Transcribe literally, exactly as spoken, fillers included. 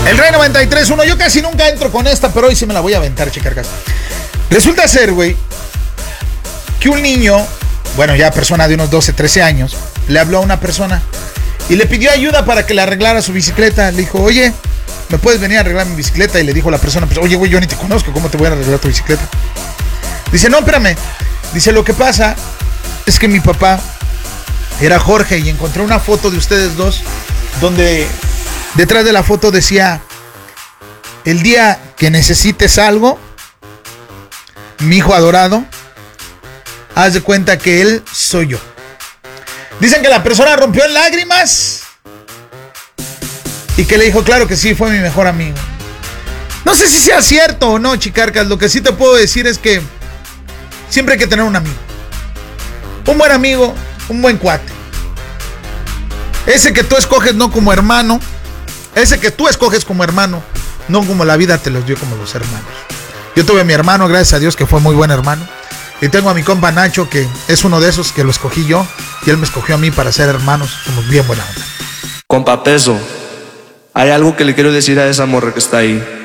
El Rey noventa y tres punto uno. Yo casi nunca entro con esta, pero hoy sí me la voy a aventar, chicarcas. Resulta ser, güey, que un niño, bueno, ya persona de unos doce, trece años, le habló a una persona y le pidió ayuda para que le arreglara su bicicleta. Le dijo, oye, ¿me puedes venir a arreglar mi bicicleta? Y le dijo la persona, pues, oye, güey, yo ni te conozco, ¿cómo te voy a arreglar tu bicicleta? Dice, no, espérame. Dice, lo que pasa es que mi papá era Jorge y encontré una foto de ustedes dos donde detrás de la foto decía, el día que necesites algo, mi hijo adorado, haz de cuenta que él soy yo. Dicen que la persona rompió en lágrimas y que le dijo, claro que sí, fue mi mejor amigo. No sé si sea cierto o no, chicarcas. Lo que sí te puedo decir es que siempre hay que tener un amigo. Un buen amigo, un buen cuate. Ese que tú escoges no como hermano. Ese que tú escoges como hermano, no como la vida te los dio como los hermanos. Yo tuve a mi hermano, gracias a Dios, que fue muy buen hermano. Y tengo a mi compa Nacho, que es uno de esos que lo escogí yo. Y él me escogió a mí para ser hermanos. Somos bien buena onda. Compa Peso, hay algo que le quiero decir a esa morra que está ahí.